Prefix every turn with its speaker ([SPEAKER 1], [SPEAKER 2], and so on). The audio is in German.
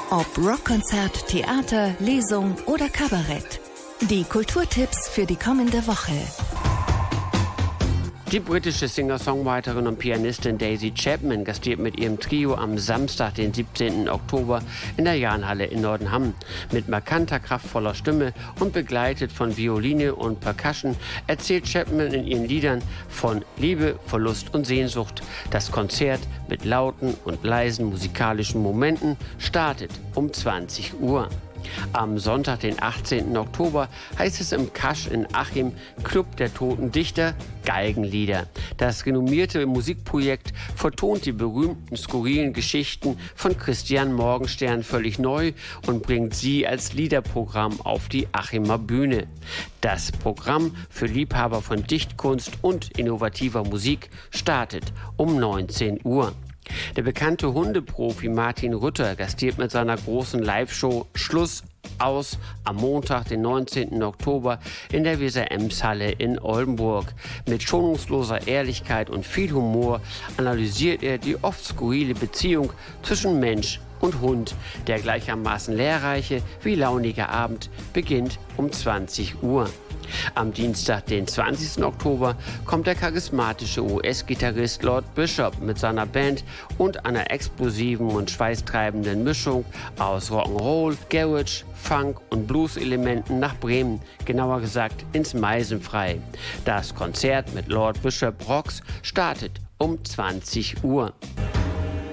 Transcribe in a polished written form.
[SPEAKER 1] Ob Rockkonzert, Theater, Lesung oder Kabarett. Die Kulturtipps für die kommende Woche.
[SPEAKER 2] Die britische Singer-Songwriterin und Pianistin Daisy Chapman gastiert mit ihrem Trio am Samstag, den 17. Oktober, in der Jahnhalle in Nordenham. Mit markanter, kraftvoller Stimme und begleitet von Violine und Percussion erzählt Chapman in ihren Liedern von Liebe, Verlust und Sehnsucht. Das Konzert mit lauten und leisen musikalischen Momenten startet um 20 Uhr. Am Sonntag, den 18. Oktober, heißt es im Kasch in Achim Club der Toten Dichter Galgenlieder. Das renommierte Musikprojekt vertont die berühmten skurrilen Geschichten von Christian Morgenstern völlig neu und bringt sie als Liederprogramm auf die Achimer Bühne. Das Programm für Liebhaber von Dichtkunst und innovativer Musik startet um 19 Uhr. Der bekannte Hundeprofi Martin Rütter gastiert mit seiner großen Live-Show Schluss aus am Montag, den 19. Oktober in der Weser-Ems-Halle in Oldenburg. Mit schonungsloser Ehrlichkeit und viel Humor analysiert er die oft skurrile Beziehung zwischen Mensch und Hund. Der gleichermaßen lehrreiche wie launige Abend beginnt um 20 Uhr. Am Dienstag, den 20. Oktober, kommt der charismatische US-Gitarrist Lord Bishop mit seiner Band und einer explosiven und schweißtreibenden Mischung aus Rock'n'Roll, Garage, Funk und Blues-Elementen nach Bremen, genauer gesagt ins Meisenfrei. Das Konzert mit Lord Bishop Rocks startet um 20 Uhr.